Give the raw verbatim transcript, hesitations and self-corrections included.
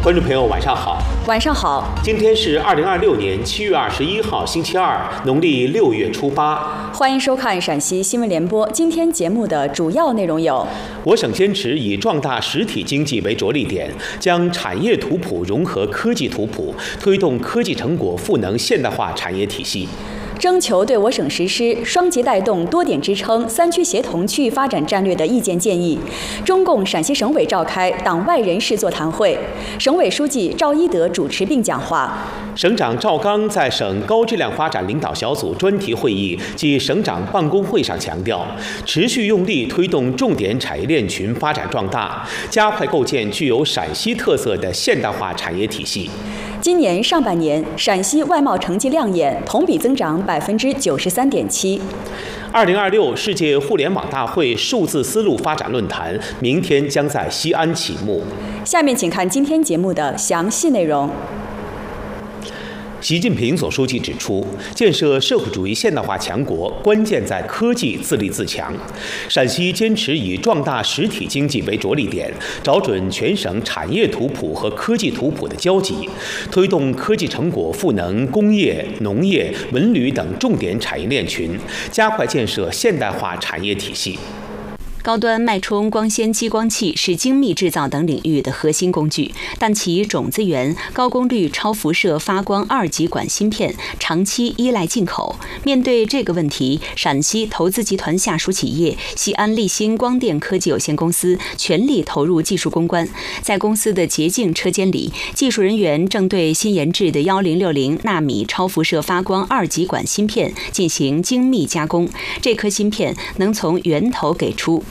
观众朋友，晚上好。 晚上好。 今天是二零二六年七月二十一号，星期二，农历六月初八。 欢迎收看陕西新闻联播。今天节目的主要内容有： 我省坚持以壮大实体经济为着力点，将产业图谱融合科技图谱，推动科技成果赋能现代化产业体系。 征求对我省实施双节带动、多点支撑、三区协同区域发展战略的意见建议。中共陕西省委召开党外人士座谈会，省委书记赵一德主持并讲话。 省长赵刚在省高质量发展领导小组专题会议暨省长办公会上强调，持续用力推动重点产业链群发展壮大，加快构建具有陕西特色的现代化产业体系。 今年上半年，陕西外贸成绩亮眼，同比增长百分之九十三点七。 二零二六世界互联网大会数字丝路发展论坛明天将在西安启幕。 下面请看今天节目的详细内容。 习近平总书记指出，建设社会主义现代化强国，关键在科技自立自强。陕西坚持以壮大实体经济为着力点，找准全省产业图谱和科技图谱的交集，推动科技成果赋能工业、农业、文旅等重点产业链群，加快建设现代化产业体系。 高端脉冲光纤激光器是精密制造等领域的核心工具，但其种子源高功率超辐射发光二极管芯片长期依赖进口。面对这个问题，陕西投资集团下属企业西安立新光电科技有限公司全力投入技术攻关。在公司的洁净车间里，技术人员正对新研制的一零六零纳米超辐射发光二极管芯片进行精密加工。这颗芯片能从源头给出